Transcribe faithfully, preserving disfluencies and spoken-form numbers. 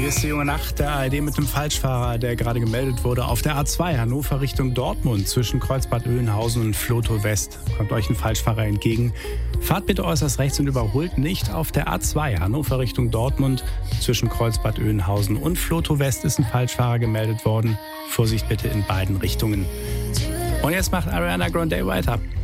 Hier ist die junge Nacht der A R D mit dem Falschfahrer, der gerade gemeldet wurde. Auf der A zwei Hannover Richtung Dortmund zwischen Kreuzbad Oeynhausen und Vlotho West kommt euch ein Falschfahrer entgegen. Fahrt bitte äußerst rechts und überholt nicht. Auf der A zwei Hannover Richtung Dortmund zwischen Kreuzbad Oeynhausen und Vlotho West ist ein Falschfahrer gemeldet worden. Vorsicht bitte in beiden Richtungen. Und jetzt macht Ariana Grande weiter.